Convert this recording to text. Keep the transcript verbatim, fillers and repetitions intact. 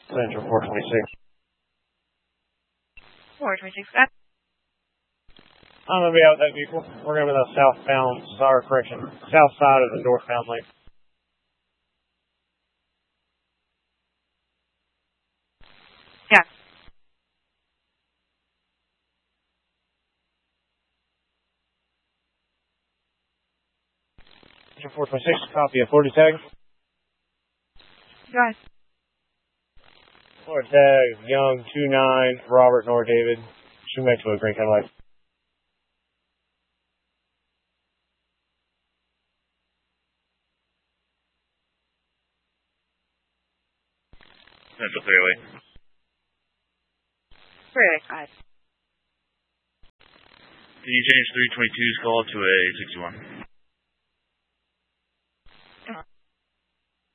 Central four twenty-six. four twenty-six, got it. I'm going to be out with that vehicle. We're going to be on the southbound, sorry, correction, south side of the northbound lane. Yeah. Central four twenty-six, copy of forty tag. Go ahead. forty tag, Young, two nine, Robert, Nor David, Shoemaker, Green Cadillac. Central three oh eight. three oh eight, go ahead. Can you change three twenty-two's call to a sixty-one?